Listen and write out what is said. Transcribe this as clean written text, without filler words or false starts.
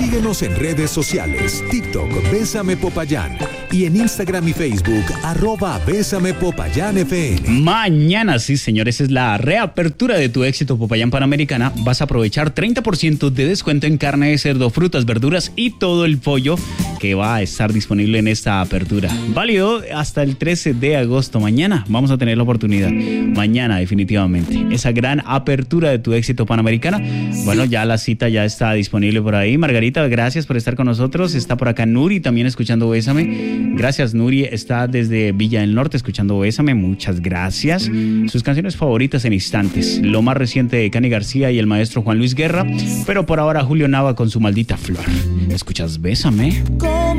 Síguenos en redes sociales, TikTok, Bésame Popayán, y en Instagram y Facebook, @BésamePopayánFM. Mañana, sí señores, es la reapertura de tu éxito Popayán Panamericana. Vas a aprovechar 30% de descuento en carne de cerdo, frutas, verduras y todo el pollo que va a estar disponible en esta apertura. Válido hasta el 13 de agosto. Mañana vamos a tener la oportunidad. Mañana, definitivamente. Esa gran apertura de tu éxito Panamericana. Bueno, ya la cita ya está disponible por ahí. Margarita, gracias por estar con nosotros. Está por acá Nuri también escuchando Bésame. Gracias, Nuri. Está desde Villa del Norte escuchando Bésame. Muchas gracias. Sus canciones favoritas en instantes. Lo más reciente de Cani García y el maestro Juan Luis Guerra. Pero por ahora Julio Nava con su Maldita Flor. ¿Escuchas Bésame?